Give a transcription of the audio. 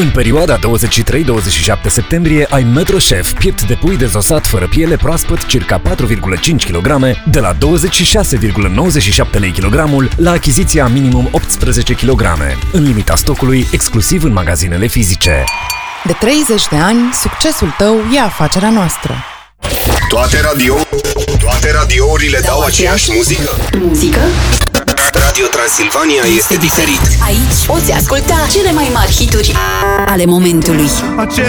În perioada 23-27 septembrie ai Metro Chef, piept de pui dezosat fără piele proaspăt, circa 4,5 kg, de la 26,97 lei kilogramul, la achiziția minimum 18 kg, în limita stocului, exclusiv în magazinele fizice. De 30 de ani, succesul tău e afacerea noastră. Toate radiourile dau aceeași muzică? Muzică? Radio Transilvania este diferit. Aici poți asculta cele mai mari hituri ale momentului. Aceea